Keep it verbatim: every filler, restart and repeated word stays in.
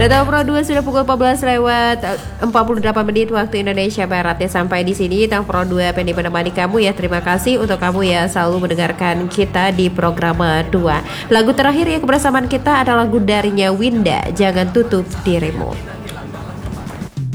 Data Pro dua sudah pukul empat belas lewat empat puluh delapan menit waktu Indonesia Barat ya. Sampai di sini Tang Pro dua pengen menemani kamu ya. Terima kasih untuk kamu ya selalu mendengarkan kita di program dua. Lagu terakhir ya kebersamaan kita adalah lagu darinya Winda, Jangan Tutup Dirimu.